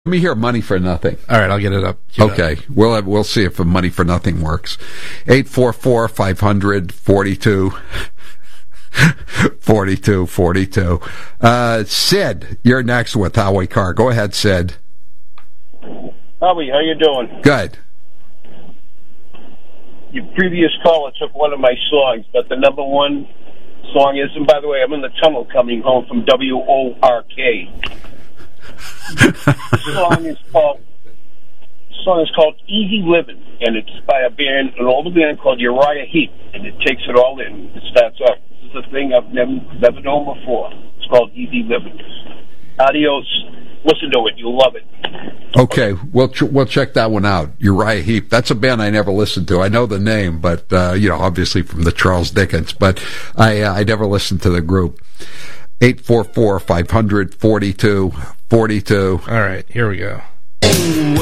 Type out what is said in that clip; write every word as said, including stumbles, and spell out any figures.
Let me hear Money for Nothing. All right, I'll get it up. Get okay, up. we'll have, we'll see if the Money for Nothing works. eight four four, five hundred, forty-two forty-two forty-two. Uh, Sid, you're next with Howie Carr. Go ahead, Sid. Howie, how you doing? Good. Your previous caller took one of my songs, but the number one song is, and by the way, I'm in the tunnel coming home from W O R K. The song is called the song is called Easy Living, and it's by a band, an older band called Uriah Heep, and it takes it all in. It starts off. This is a thing I've never never known before. It's called Easy Living. Adios. Listen to it. You'll love it. Okay, we'll ch- we'll check that one out. Uriah Heep. That's a band I never listened to. I know the name, but uh, you know, obviously from the Charles Dickens, but I uh, I never listened to the group. eight four four, five hundred, forty-two forty-two. All right, here we go.